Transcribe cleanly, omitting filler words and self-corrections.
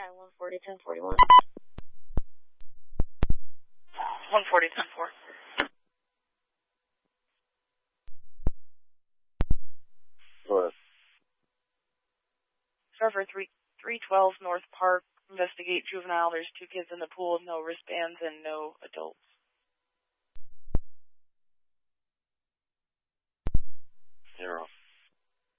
140, 1041. 140, 10-4. Server 312 North Park. Investigate juvenile. There's 2 kids in the pool, no wristbands and no adults.